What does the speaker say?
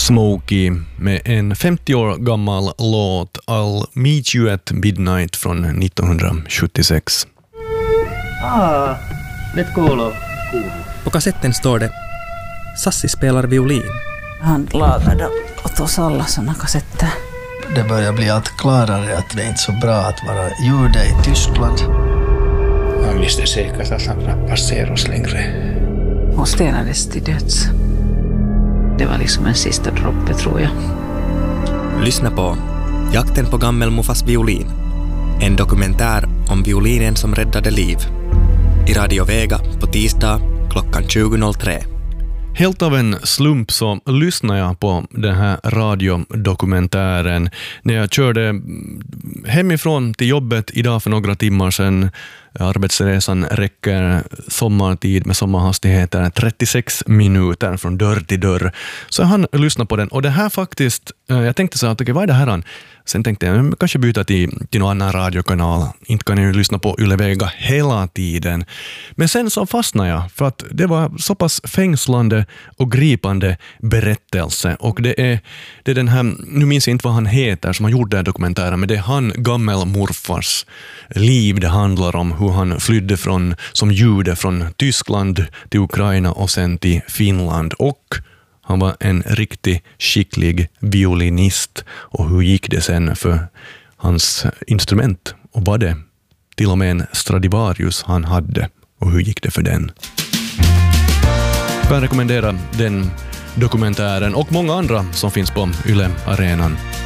Smokey med en 50 år gammal låt I'll Meet You at Midnight från 1976. Nyt kuuluu. På kassetten står det Sassi spelar violin. Han lagade åt oss alla såna kassetter. Det börjar bli allt klarare att det är inte så bra att vara jude i Tyskland. Han visste säkert att han knappast ser oss längre. Hon stenades till döds. Det var liksom en sista droppe, tror jag. Lyssna på Jakten på gammelmuffas violin. En dokumentär om violinen som räddade liv. I Radio Vega på tisdag klockan 20.03. Helt av en slump så lyssnade jag på den här radiodokumentären när jag körde hemifrån till jobbet idag för några timmar sedan. Arbetsresan räcker sommartid med sommarhastigheter 36 minuter från dörr till dörr. Så jag hann lyssna på den och det här faktiskt, jag tänkte så att okej, vad är det här? Sen tänkte jag kanske byta till någon annan radiokanal. Inte kan jag ju lyssna på Yle Vega hela tiden. Men sen så fastnade jag för att det var så pass fängslande och gripande berättelse. Och det är den här, nu minns jag inte vad han heter som har gjort den här dokumentären, men det är han gammelmorfars liv det handlar om. Hur han flydde som jude från Tyskland till Ukraina och sen till Finland. Och han var en riktigt skicklig violinist. Och hur gick det sen för hans instrument? Och var det till och med en Stradivarius han hade? Och hur gick det för den? Jag kan rekommendera den dokumentären och många andra som finns på Yle Arenan.